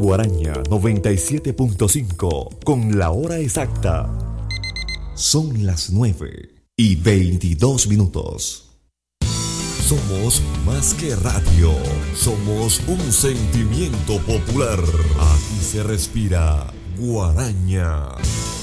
Guaraña 97.5 con la hora exacta. Son las 9:22. Somos más que radio, somos un sentimiento popular. Aquí se respira Guaraña.